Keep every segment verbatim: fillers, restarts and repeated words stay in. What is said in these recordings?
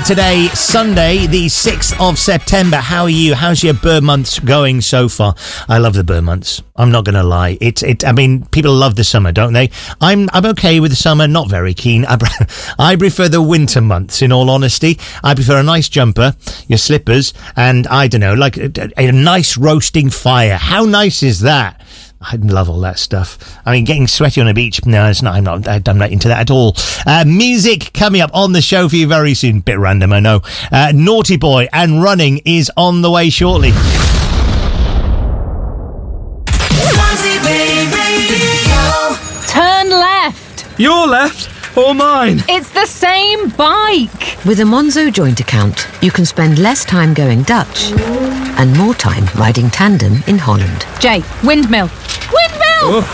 today, Sunday, the sixth of September. How are you? How's your bird months going so far? I love the bird months. I'm not going to lie. It's it. I mean, people love the summer, don't they? I'm I'm okay with the summer. Not very keen. I, I prefer the winter months. In all honesty, I prefer a nice jumper, your slippers, and I don't know, like a, a nice roasting fire. How nice is that? I love all that stuff. I mean, getting sweaty on a beach, no, it's not. I'm not. I'm not into that at all. Uh, music coming up on the show for you very soon. Bit random, I know. Uh, Naughty Boy and Running is on the way shortly. Turn left. Your left or mine? It's the same bike. With a Monzo joint account, you can spend less time going Dutch and more time riding tandem in Holland. Jay, windmill. Windmill! Oh,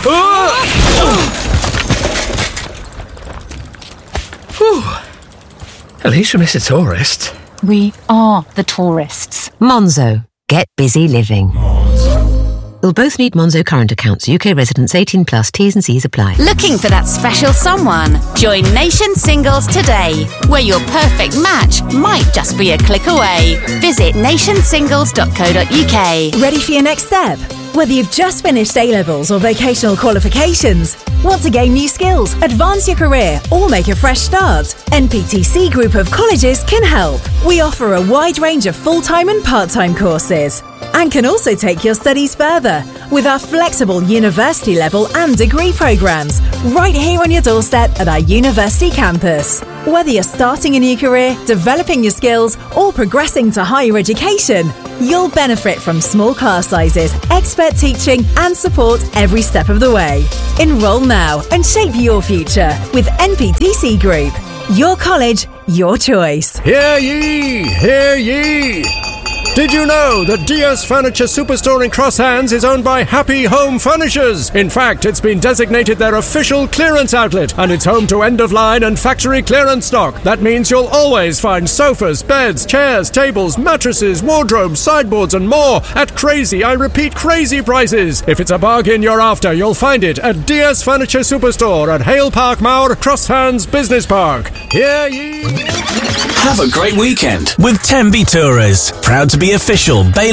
oh. At least we miss a tourist. We are the tourists. Monzo. Get busy living. You'll both need Monzo current accounts. U K residents eighteen plus. T's and C's apply. Looking for that special someone? Join Nation Singles today, where your perfect match might just be a click away. Visit nation singles dot co dot uk. Ready for your next step? Whether you've just finished A-levels or vocational qualifications, want to gain new skills, advance your career, or make a fresh start? N P T C Group of Colleges can help. We offer a wide range of full-time and part-time courses, and can also take your studies further with our flexible university level and degree programs right here on your doorstep at our university campus. Whether you're starting a new career, developing your skills, or progressing to higher education, you'll benefit from small class sizes, expert teaching, and support every step of the way. Enroll now and shape your future with N P T C Group. Your college, your choice. Hear ye! Hear ye! Did you know that Diaz Furniture Superstore in Cross Hands is owned by Happy Home Furnishers? In fact, it's been designated their official clearance outlet, and it's home to end-of-line and factory clearance stock. That means you'll always find sofas, beds, chairs, tables, mattresses, wardrobes, sideboards, and more at crazy, I repeat, crazy prices. If it's a bargain you're after, you'll find it at Diaz Furniture Superstore at Hale Park Mauer, Cross Hands Business Park. Hear ye! Have a great weekend with Tenby Tourers, proud to be official Bailey